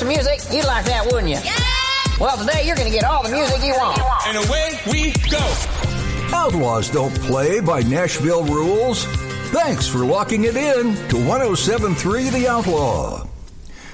some music? You'd like that, wouldn't you? Yeah! Well, today you're going to get all the music you want. And away we go. Outlaws don't play by Nashville rules. Thanks for locking it in to 107.3 The Outlaw.